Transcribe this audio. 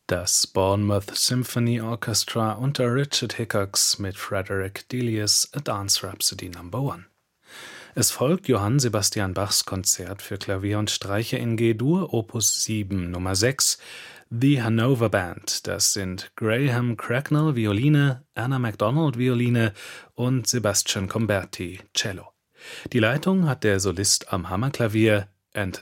Das Bournemouth Symphony Orchestra unter Richard Hickox mit Frederick Delius A Dance Rhapsody No. 1. Es folgt Johann Sebastian Bachs Konzert für Klavier und Streicher in G-Dur, Opus 7, Nummer 6, The Hanover Band. Das sind Graham Cracknell, Violine, Anna MacDonald, Violine und Sebastian Comberti, Cello. Die Leitung hat der Solist am Hammerklavier Anthony